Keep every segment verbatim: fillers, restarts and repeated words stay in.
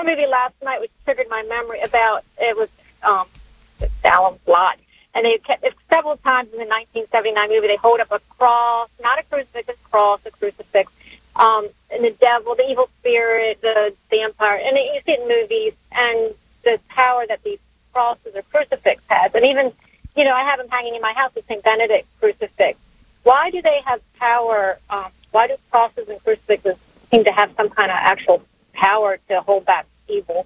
a movie last night which triggered my memory about, it was um, Salem's Lot. And they kept, several times in the nineteen seventy-nine movie, they hold up a cross, not a crucifix, a cross, a crucifix. Um, and the devil, the evil spirit, the vampire, and you see it in movies, and the power that these crosses or crucifix has. And even, you know, I have them hanging in my house, the Saint Benedict crucifix. Why do they have power? Um, why do crosses and crucifixes seem to have some kind of actual power to hold back evil?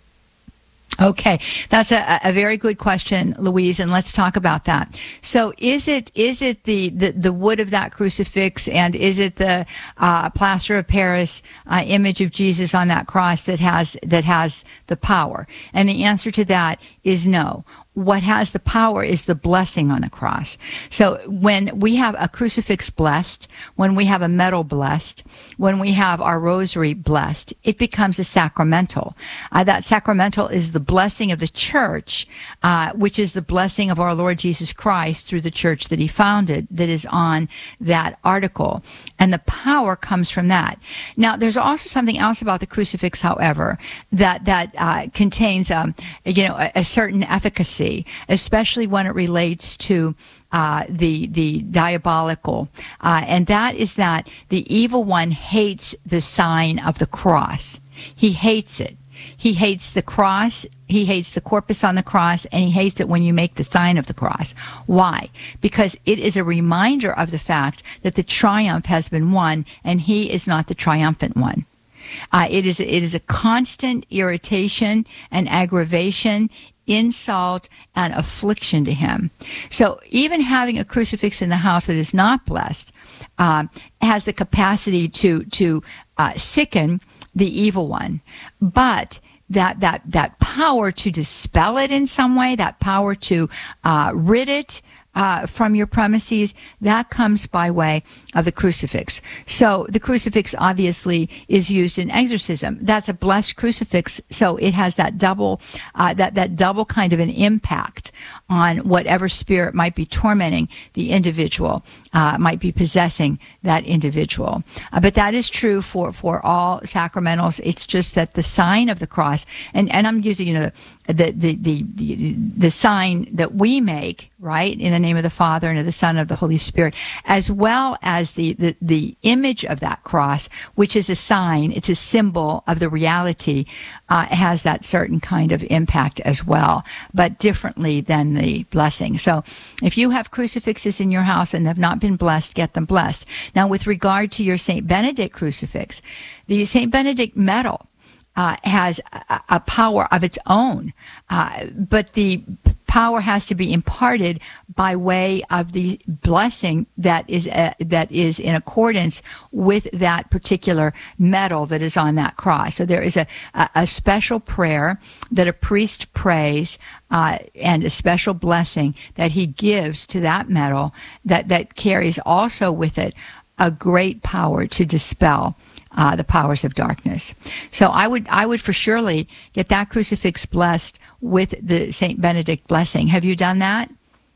Okay, that's a, a very good question, Louise, and let's talk about that. So, is it is it the, the, the wood of that crucifix, and is it the uh, plaster of Paris uh, image of Jesus on that cross that has that has the power? And the answer to that is no. What has the power is the blessing on the cross. So when we have a crucifix blessed, when we have a medal blessed, when we have our rosary blessed, it becomes a sacramental. Uh, that sacramental is the blessing of the church, uh, which is the blessing of our Lord Jesus Christ through the church that he founded, that is on that article. And the power comes from that. Now, there's also something else about the crucifix, however, that, that uh, contains, um, you know, a, a certain efficacy, especially when it relates to uh, the the diabolical, uh, and that is that the evil one hates the sign of the cross. He hates it. He hates the cross. He hates the corpus on the cross, and he hates it when you make the sign of the cross. Why? Because it is a reminder of the fact that the triumph has been won, and he is not the triumphant one. Uh, it is it is a constant irritation and aggravation, insult and affliction to him. So even having a crucifix in the house that is not blessed um, has the capacity to to uh, sicken the evil one, but that that that power to dispel it in some way, that power to uh, rid it Uh, from your premises, that comes by way of the crucifix. So the crucifix obviously is used in exorcism. That's a blessed crucifix, so it has that double, uh, that that double kind of an impact on whatever spirit might be tormenting the individual, uh, might be possessing that individual. Uh, but that is true for for all sacramentals. It's just that the sign of the cross, and and I'm using, you know, the the the the, the sign that we make, right, in the name of the Father and of the Son and of the Holy Spirit, as well as the, the, the image of that cross, which is a sign, it's a symbol of the reality, uh, has that certain kind of impact as well, but differently than the blessing. So if you have crucifixes in your house and have not been blessed, get them blessed. Now, with regard to your Saint Benedict crucifix, the Saint Benedict medal Uh, has a, a power of its own, uh, but the power has to be imparted by way of the blessing that is uh, that is in accordance with that particular medal that is on that cross. So there is a, a, a special prayer that a priest prays uh, and a special blessing that he gives to that medal that, that carries also with it a great power to dispel Uh, the powers of darkness. So I would I would for surely get that crucifix blessed with the Saint Benedict blessing. Have you done that?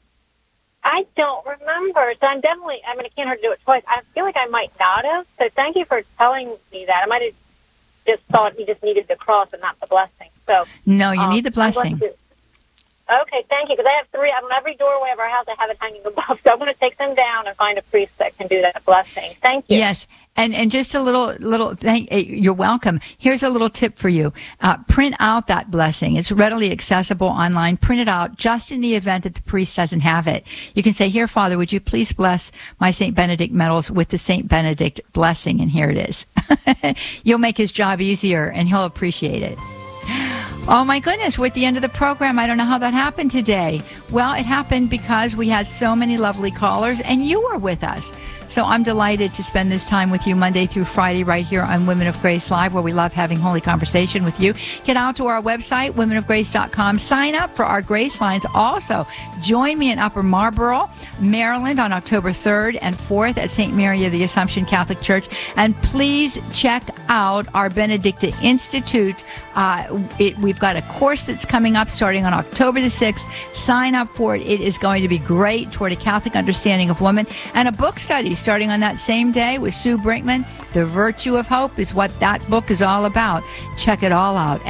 I don't remember. So I'm definitely, I mean, I can't hurt to do it twice. I feel like I might not have. So thank you for telling me that. I might have just thought you just needed the cross and not the blessing. So no, you um, need the blessing. Okay, thank you. Because I have three, on every doorway of our house, I have it hanging above. So I'm going to take them down and find a priest that can do that blessing. Thank you. Yes. And and just a little, little thank, you're welcome. Here's a little tip for you. Uh, print out that blessing. It's readily accessible online. Print it out just in the event that the priest doesn't have it. You can say, here, Father, would you please bless my Saint Benedict medals with the Saint Benedict blessing? And here it is. You'll make his job easier, and he'll appreciate it. Oh, my goodness, we're at the end of the program. I don't know how that happened today. Well, it happened because we had so many lovely callers, and you were with us. So I'm delighted to spend this time with you Monday through Friday right here on Women of Grace Live, where we love having holy conversation with you. Get out to our website, women of grace dot com. Sign up for our Grace Lines. Also, join me in Upper Marlboro, Maryland on October third and fourth at Saint Mary of the Assumption Catholic Church. And please check out our Benedicta Institute. Uh, it, we've got a course that's coming up starting on October the sixth. Sign up for it. It is going to be great, toward a Catholic understanding of woman, and a book study starting on that same day with Sue Brinkman. The Virtue of Hope is what that book is all about. Check it all out.